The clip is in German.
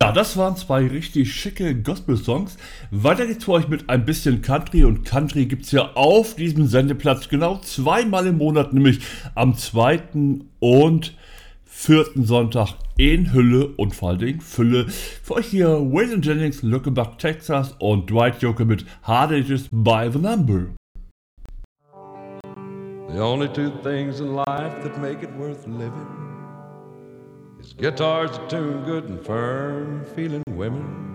Ja, das waren zwei richtig schicke Gospel-Songs. Weiter geht's für euch mit ein bisschen Country. Und Country gibt's ja auf diesem Sendeplatz genau zweimal im Monat, nämlich am zweiten und vierten Sonntag in Hülle und vor allen Dingen Fülle. Für euch hier Waylon Jennings, Luckenbach, Texas und Dwight Yoakam mit Hard Ages by the Number. The only two things in life that make it worth living is guitars that tune good and firm feeling women.